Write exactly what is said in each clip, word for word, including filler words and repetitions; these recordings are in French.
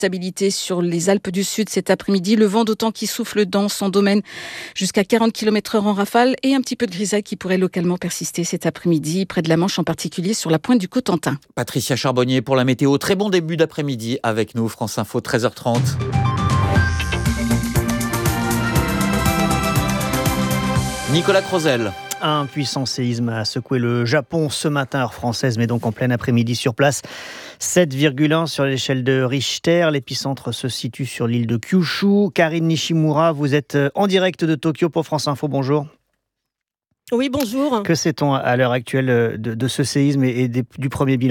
Stabilité sur les Alpes du Sud cet après-midi. Le vent d'autant qui souffle dans son domaine jusqu'à quarante kilomètres heure en rafale et un petit peu de grisaille qui pourrait localement persister cet après-midi près de la Manche, en particulier sur la pointe du Cotentin. Patricia Charbonnier pour la météo. Très bon début d'après-midi avec nous, France Info, treize heures trente. Nicolas Crozel. Un puissant séisme a secoué le Japon ce matin, heure française, mais donc en plein après-midi sur place. sept virgule un sur l'échelle de Richter. L'épicentre se situe sur l'île de Kyushu. Karine Nishimura, vous êtes en direct de Tokyo pour France Info. Bonjour. Oui, bonjour. Que sait-on à l'heure actuelle de, de ce séisme et des, du premier bilan ?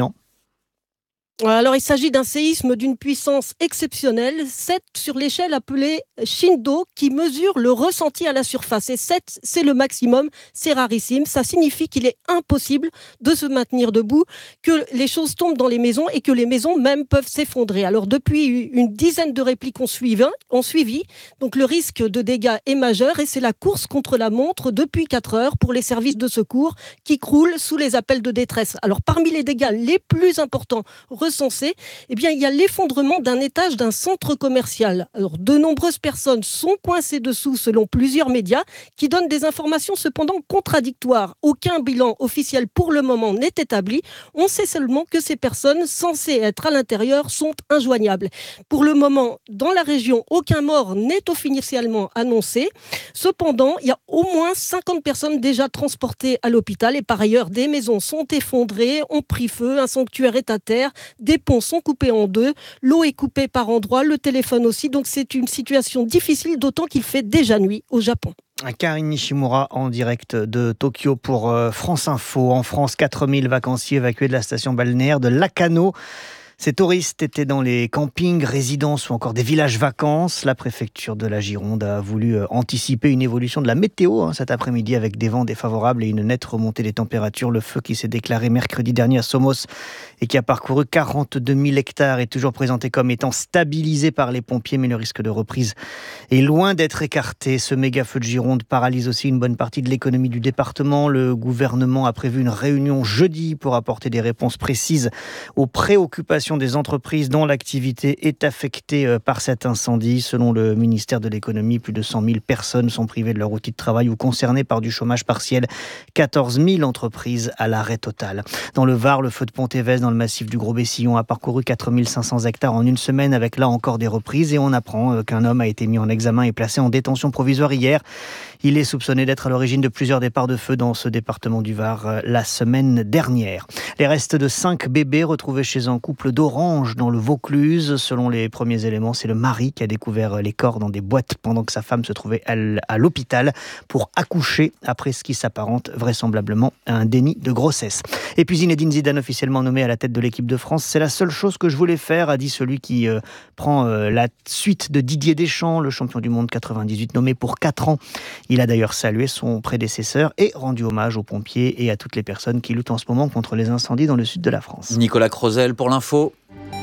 Alors, il s'agit d'un séisme d'une puissance exceptionnelle, sept sur l'échelle appelée Shindo, qui mesure le ressenti à la surface. Et sept, c'est le maximum, c'est rarissime. Ça signifie qu'il est impossible de se maintenir debout, que les choses tombent dans les maisons et que les maisons même peuvent s'effondrer. Alors, depuis, une dizaine de répliques ont suivi, ont suivi. Donc, le risque de dégâts est majeur et c'est la course contre la montre depuis quatre heures pour les services de secours qui croulent sous les appels de détresse. Alors, parmi les dégâts les plus importants recensés, eh bien, il y a l'effondrement d'un étage d'un centre commercial. Alors, de nombreuses personnes sont coincées dessous selon plusieurs médias qui donnent des informations cependant contradictoires. Aucun bilan officiel pour le moment n'est établi. On sait seulement que ces personnes censées être à l'intérieur sont injoignables. Pour le moment, dans la région, aucun mort n'est officiellement annoncé. Cependant, il y a au moins cinquante personnes déjà transportées à l'hôpital et par ailleurs, des maisons sont effondrées, ont pris feu, un sanctuaire est à terre, des ponts sont coupés en deux, l'eau est coupée par endroits, le téléphone aussi, donc c'est une situation difficile, d'autant qu'il fait déjà nuit au Japon. Karine Nishimura en direct de Tokyo pour France Info. En France, quatre mille vacanciers évacués de la station balnéaire de Lacanau. Ces touristes étaient dans les campings, résidences ou encore des villages vacances. La préfecture de la Gironde a voulu anticiper une évolution de la météo hein, cet après-midi avec des vents défavorables et une nette remontée des températures. Le feu qui s'est déclaré mercredi dernier à Somos et qui a parcouru quarante-deux mille hectares est toujours présenté comme étant stabilisé par les pompiers, mais le risque de reprise est loin d'être écarté. Ce méga feu de Gironde paralyse aussi une bonne partie de l'économie du département. Le gouvernement a prévu une réunion jeudi pour apporter des réponses précises aux préoccupations des entreprises dont l'activité est affectée par cet incendie. Selon le ministère de l'économie, plus de cent mille personnes sont privées de leur outil de travail ou concernées par du chômage partiel. quatorze mille entreprises à l'arrêt total. Dans le Var, le feu de Pontévez dans le massif du Gros-Bessillon a parcouru quatre mille cinq cents hectares en une semaine avec là encore des reprises et on apprend qu'un homme a été mis en examen et placé en détention provisoire hier. Il est soupçonné d'être à l'origine de plusieurs départs de feu dans ce département du Var la semaine dernière. Les restes de cinq bébés retrouvés chez un couple d'Orange dans le Vaucluse. Selon les premiers éléments, c'est le mari qui a découvert les corps dans des boîtes pendant que sa femme se trouvait à l'hôpital pour accoucher après ce qui s'apparente vraisemblablement à un déni de grossesse. Et puis Zinedine Zidane officiellement nommé à la tête de l'équipe de France. C'est la seule chose que je voulais faire, a dit celui qui euh, prend euh, la suite de Didier Deschamps, le champion du monde quatre-vingt-dix-huit, nommé pour quatre ans. Il a d'ailleurs salué son prédécesseur et rendu hommage aux pompiers et à toutes les personnes qui luttent en ce moment contre les incendies dans le sud de la France. Nicolas Crozel pour l'info.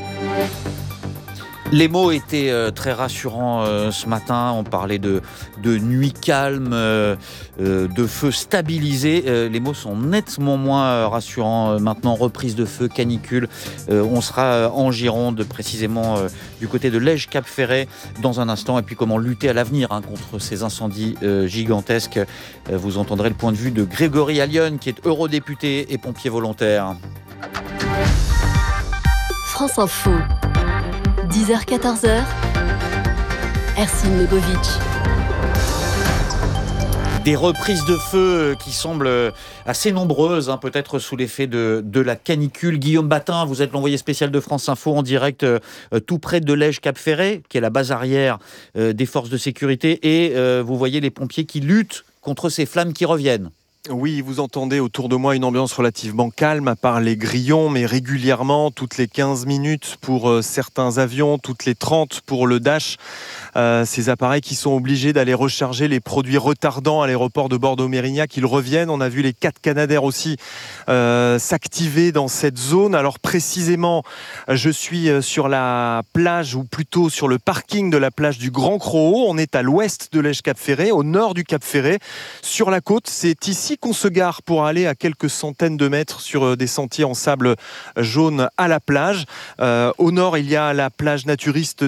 Les mots étaient euh, très rassurants euh, ce matin. On parlait de, de nuit calme, euh, euh, de feu stabilisé. Euh, les mots sont nettement moins euh, rassurants euh, maintenant. Reprise de feu, canicule. Euh, on sera euh, en Gironde, précisément euh, du côté de Lège-Cap-Ferret dans un instant. Et puis comment lutter à l'avenir hein, contre ces incendies euh, gigantesques. Euh, vous entendrez le point de vue de Grégory Allione, qui est eurodéputé et pompier volontaire. France Info. dix heures quatorze heures, Ercine Lebovic. Des reprises de feu qui semblent assez nombreuses, hein, peut-être sous l'effet de, de la canicule. Guillaume Batin, vous êtes l'envoyé spécial de France Info en direct euh, tout près de Lège-Cap-Ferret, qui est la base arrière euh, des forces de sécurité, et euh, vous voyez les pompiers qui luttent contre ces flammes qui reviennent. Oui, vous entendez autour de moi une ambiance relativement calme, à part les grillons, mais régulièrement, toutes les quinze minutes pour euh, certains avions, toutes les trente pour le Dash. Euh, ces appareils qui sont obligés d'aller recharger les produits retardants à l'aéroport de Bordeaux-Mérignac, ils reviennent. On a vu les quatre Canadair aussi euh, s'activer dans cette zone. Alors précisément, je suis sur la plage, ou plutôt sur le parking de la plage du Grand Croau. On est à l'ouest de Lège-Cap-Ferret, au nord du Cap-Ferret. Sur la côte, c'est ici qu'on se gare pour aller à quelques centaines de mètres sur des sentiers en sable jaune à la plage. Euh, au nord, il y a la plage naturiste